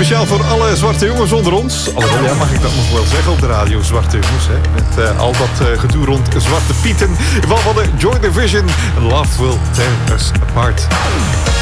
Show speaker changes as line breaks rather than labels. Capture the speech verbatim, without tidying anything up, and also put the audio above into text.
speciaal voor alle zwarte jongens onder ons. Alhoewel, ja, mag ik dat nog wel zeggen op de radio, zwarte jongens. Hè? Met uh, al dat uh, gedoe rond Zwarte Pieten. In geval van de Joy Division. Love will tear us apart.